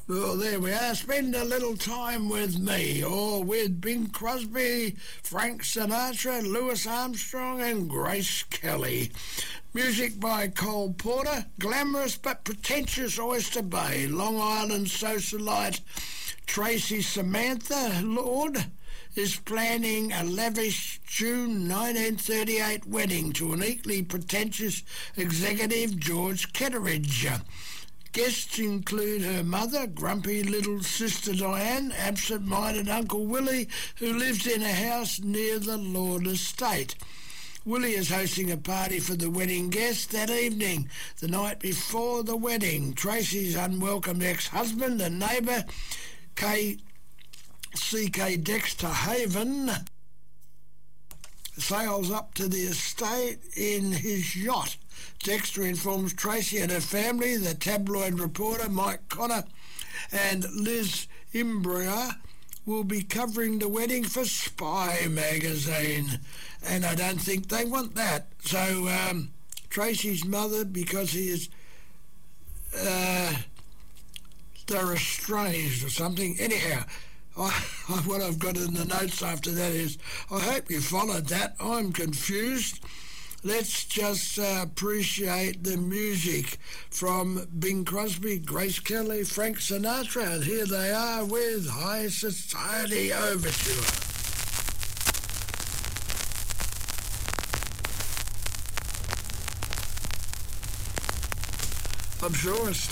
Well, there we are. Spend a little time with me, or with Bing Crosby, Frank Sinatra, Louis Armstrong and Grace Kelly. Music by Cole Porter, glamorous but pretentious Oyster Bay, Long Island socialite Tracy Samantha Lord is planning a lavish June 1938 wedding to an equally pretentious executive, George Ketteridge. Guests include her mother, grumpy little sister Diane, absent-minded Uncle Willie, who lives in a house near the Lord estate. Willie is hosting a party for the wedding guests that evening, the night before the wedding. Tracy's unwelcome ex-husband and neighbour, C.K. Dexter Haven, sails up to the estate in his yacht. Dexter informs Tracy and her family, the tabloid reporter Mike Connor and Liz Imbrier will be covering the wedding for Spy magazine, and I don't think they want that. So Tracy's mother, because he is they're estranged or something. Anyhow, what I've got in the notes after that is, I hope you followed that. I'm confused. Let's just appreciate the music from Bing Crosby, Grace Kelly, Frank Sinatra, and here they are with High Society Overture. I'm sure it's